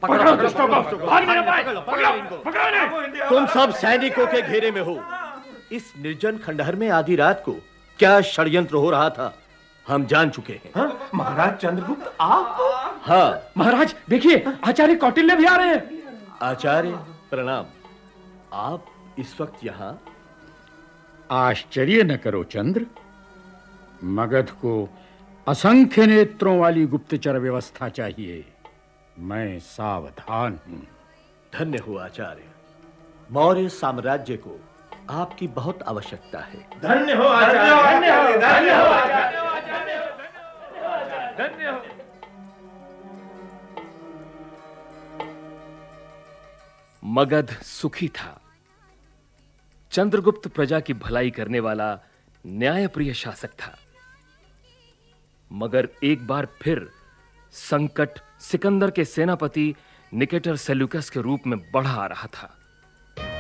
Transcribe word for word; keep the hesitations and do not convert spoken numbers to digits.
पकड़ो दुष्टों को, भाग नहीं पाए, पकड़ो, पकड़ो इन्हें। तुम सब सैनिकों के घेरे में हो। इस निर्जन खंडहर में आधी रात को क्या षड्यंत्र हो रहा था हम जान चुके हैं। हाँ? महाराज चंद्रगुप्त आप? हाँ महाराज देखिए, आचार्य कौटिल्य भी आ रहे हैं। आचार्य प्रणाम। आप इस वक्त यहाँ? आश्चर्य न करो चंद्र, मगध को असंख्य नेत्रों वाली गुप्तचर व्यवस्था चाहिए। मैं सावधान हूं। धन्य हो आचार्य, मौर्य साम्राज्य को आपकी बहुत आवश्यकता है। धन्य हो आचार्य, धन्य हो, धन्य हो आचार्य, धन्य हो। मगध सुखी था। चंद्रगुप्त प्रजा की भलाई करने वाला न्यायप्रिय शासक था। मगर एक बार फिर संकट सिकंदर के सेनापति निकेटर सेल्यूकस के रूप में बढ़ा आ रहा था।